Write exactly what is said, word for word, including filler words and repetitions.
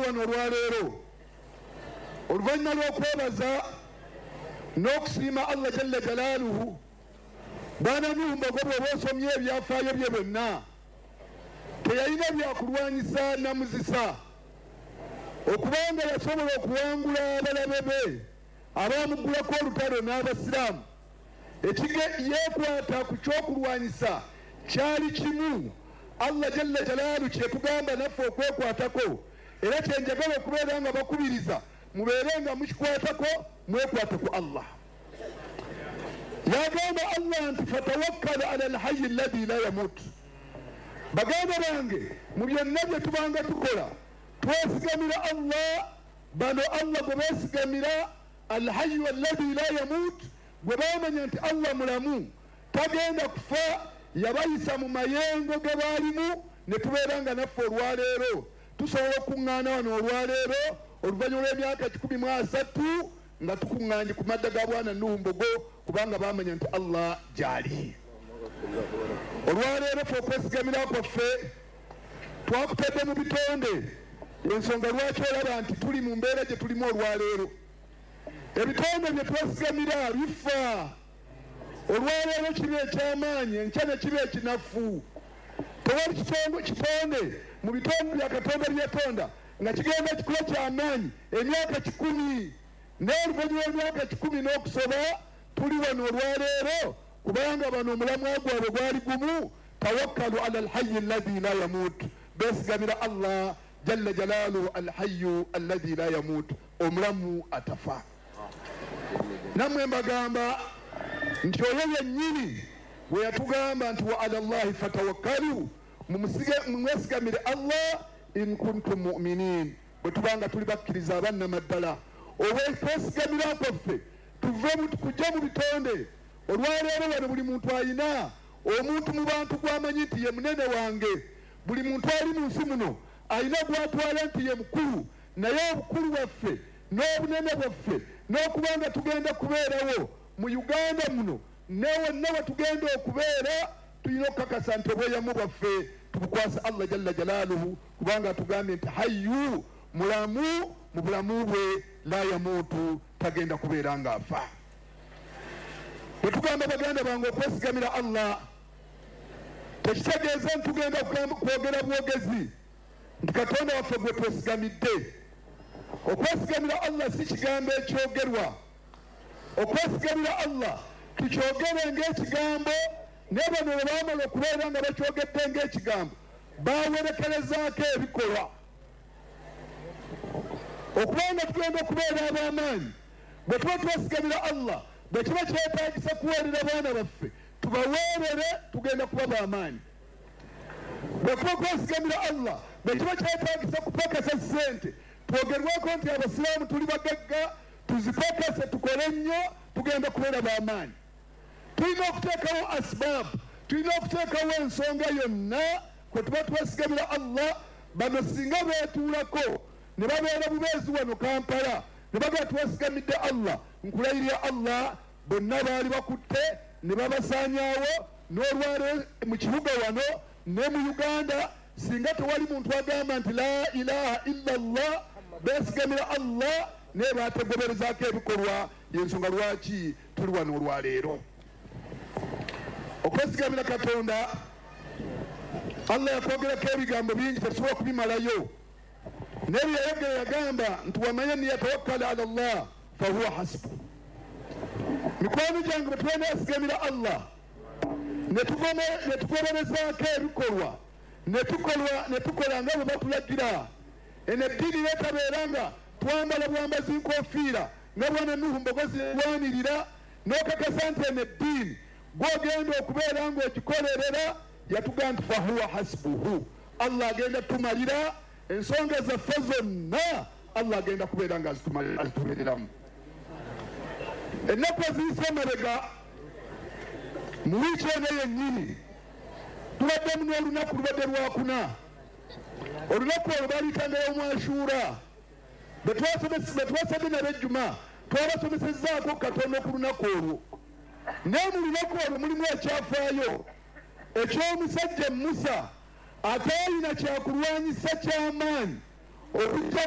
wano olwaleero oluvannyuma lw'okwebaza n'okusiima Allah jalla jalaaluhu. Bwana Nuhu Mbogo bw'oba osomye ebyafaayo bye byonna teyalina byakulwanyisa namuzisa okubanga yasobola okuwangula abalabe be abamuggulako olutalo n'abasiraamu. Ekige yeekwata ku kyokulwanyisa kyali kimu. Allah jalla jalaalu kyetugamba naffe okwekwatako, era kyenjagala okubeera nga bakubiriza mubeere nga mukikwatako, mwekwate ku Allah. Yagamba Allah nti fatawakkal ala alhayyi alladhi la yamut. Baganda bange mu byonna bye tubanga tukola twesigamira Allah. Bano Allah gwe beesigamira alhayyu alladhi la yamut, gwe bamanya nti Allah mulamu tagenda kufa, yabayisa mu mayengo ge baalimu ne tubeera nga naffe olwaleero tusobola okuŋŋaana wano olwaleero oluvannyuma lw'emyaka kikumi mu asatu nga tukuŋŋaanye ku madda ga Bwana Nuhu Mbogo kubanga bamanya nti Allah gyali. Olwaleero ffe okwesigamira kwaffe twakutadde mu bitonde, ensonga lwaki olaba nti tuli mu mbeera gye tulimu olwaleero. Ebitonde bye twesigamira bifa. Olwaleero kiba eky'amaanyi, enkya ne kiba ekinafu. Tewali kitonde mu bitonde bya Katonda byetonda nga kigenda kikula ky'amaanyi emyaka kikumi, n'oluvannyuma lw'emyaka kikumi n'okusoba tuli wano olwaleero kubanga bano omulamwa gwabwe gwali gumu. Tawakkalu ala alhayyi alladhi la yamut, beesigamira Allah jalla jalaaluhu alhayyu alladhi la yamut, omulamu atafa. Nammwe mbagamba nti oyo yennyini bwe yatugamba nti wa ala Allahi fatawakkalu, mumwesigamire Allah in kuntum mu'minin, bwe tubanga tuli bakkiriza abannama ddala. Obwekwesigamira kwaffe tuve kujja mu bitonde. Olwaleero wano buli muntu ayina omuntu mu bantu gw'amanyi nti ye munene wange. Buli muntu ali mu nsi muno ayina gw'atwala nti ye mukulu, naye obukulu bwaffe n'obunene bwaffe n'okubanga tugenda kubeerawo mu Uganda muno ne wonna we tugenda okubeera tulina okukakasa nti obweyamo bwaffe tubukwasa Allah jalla jalaaluhu kubanga tugambye nti hayyu, mulamu, mu bulamu bwe la yamuutu, tagenda kubeera ng'afa. Bwe tugamba baganda bange okwesigamira Allah tekitegeeza nti tugenda kwogera bwogezi nti Katonda waffe gwe twesigamidde. Okwesigamira Allah si kigambo ekyogerwa. Okwesigamira Allah tukyogere ng'ekigambo, naye bano bwe baamala okubeera nga bakyogedde ng'ekigambo bawerekerezaako ebikolwa. Okubanga tugenda okubeera ab'amaanyi bwe tuba twesigamira Allah, bwe kiba kyetaagisa kuweerera baana baffe tubaweerere, tugenda kuba b'amaanyi. Bwe kuba kwesigamira Allah bwe kiba kyetaagisa kupakasa ssente twogerwako nti abasiraamu tuli bagagga, tuzipakase tukole nnyo, tugenda kubeera b'amaanyi. Tulina okuteekawo asibaabu, tulina okuteekawo ensonga yonna kwe tuba twesigamira Allah. Bano singa beetuulako ne babeera bubeezi wano Kampala ne bagaa twesigamidde Allah, nkulayirira Allah bonna baali bakutte ne babasaanyaawo. N'olwaleero mu kibuga wano ne mu Uganda singa tewali muntu agamba nti la ilaha illa Allah, beesigamira Allah ne baategoberezaako ebikolwa. Yensonga lwaki tuli wano olwaleero. Okwesigamira Katonda Allah yakwogerako ebigambo bingi tetusobola kubimalayo. Nebyo yayogera yagamba nti waman yatawakkala ala Allah fahuwa hasbu. Mikwano gyange bwe tuba neesigamira Allah ne tugoberezaako ebikolwa ne tukola nga bwe batulagira. Eno eddiini neetabeera nga twambala bwambazi nkofiira nga Bwana Nuhu Mbogo zirwanirira n'okakasa nti eno eddiini gw'ogenda okubeera ng'ogikolerera. Yatugamba nti fahuwa hasbuhu, Allah agenda tumalira ensonga zaffe zonna. Allah agenda kubeera nga azitubeereramu. Ennaku eziyise emabega mu wiiki eno yennyini tubaddemu n'olunaku lubadde lwakuna. Olunaku olwo baaliyitanga y'omwashuura. Bwe twasadde n'abejjuma twabasomesezzaako Katonda ku lunaku olwo. Naye mu lunaku olwo mulimu ekyafaayo eky'omusajja Musa ataalina kyakulwanyisa ky'amaanyi okujja